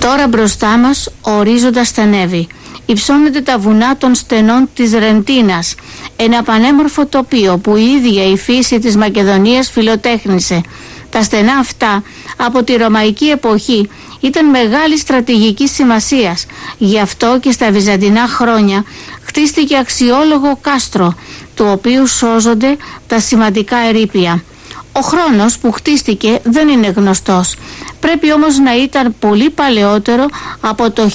Τώρα μπροστά μας ο ορίζοντας στενεύει. Υψώνεται τα βουνά των στενών της Ρεντίνας, ένα πανέμορφο τοπίο που η ίδια η φύση της Μακεδονίας φιλοτέχνησε. Τα στενά αυτά από τη ρωμαϊκή εποχή ήταν μεγάλη στρατηγική σημασίας, γι' αυτό και στα βυζαντινά χρόνια χτίστηκε αξιόλογο κάστρο, του οποίου σώζονται τα σημαντικά ερείπια. Ο χρόνος που χτίστηκε δεν είναι γνωστός. Πρέπει όμως να ήταν πολύ παλαιότερο από το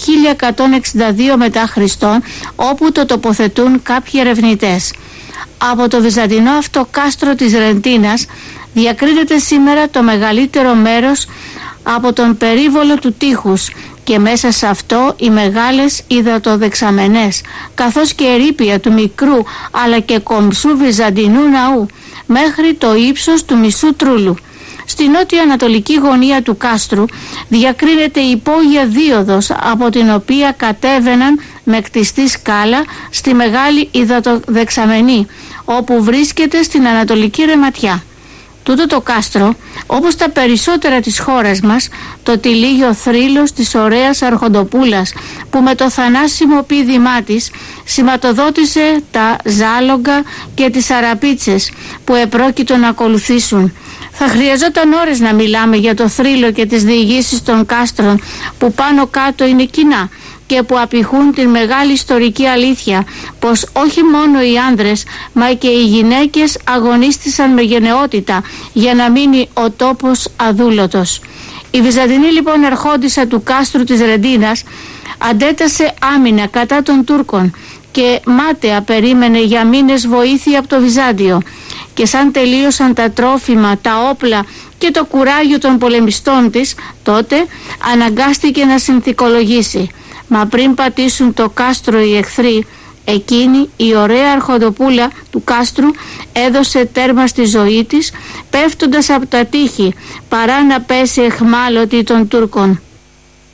1162 μετά Χριστόν, όπου το τοποθετούν κάποιοι ερευνητές. Από το βυζαντινό αυτό κάστρο της Ρεντίνας διακρίνεται σήμερα το μεγαλύτερο μέρος από τον περίβολο του τείχους και μέσα σε αυτό οι μεγάλες υδατοδεξαμενές, καθώς και ερείπια του μικρού αλλά και κομψού βυζαντινού ναού μέχρι το ύψος του μισού τρούλου. Στη νότια ανατολική γωνία του κάστρου διακρίνεται η υπόγεια δίωδος, από την οποία κατέβαιναν με κτιστή σκάλα στη μεγάλη υδατοδεξαμενή, όπου βρίσκεται στην ανατολική ρεματιά. Τούτο το κάστρο, όπως τα περισσότερα της χώρας μας, το τυλίγιο θρύλος της ωραίας αρχοντοπούλας που με το θανάσιμο πείδημά της σηματοδότησε τα ζάλογκα και τις αραπίτσες που επρόκειτο να ακολουθήσουν. Θα χρειαζόταν ώρες να μιλάμε για το θρύλο και τις διηγήσεις των κάστρων που πάνω κάτω είναι κοινά και που απηχούν την μεγάλη ιστορική αλήθεια πως όχι μόνο οι άνδρες μα και οι γυναίκες αγωνίστησαν με γενναιότητα για να μείνει ο τόπος αδούλωτος. Η Βυζαντινή λοιπόν αρχόντισσα του κάστρου της Ρεντίνας αντέτασε άμυνα κατά των Τούρκων και μάταια περίμενε για μήνες βοήθεια από το Βυζάντιο, και σαν τελείωσαν τα τρόφιμα, τα όπλα και το κουράγιο των πολεμιστών της, τότε αναγκάστηκε να συνθηκολογήσει. Μα πριν πατήσουν το κάστρο οι εχθροί, εκείνη η ωραία αρχοντοπούλα του κάστρου έδωσε τέρμα στη ζωή της, πέφτοντας από τα τείχη παρά να πέσει εχμάλωτη των Τούρκων.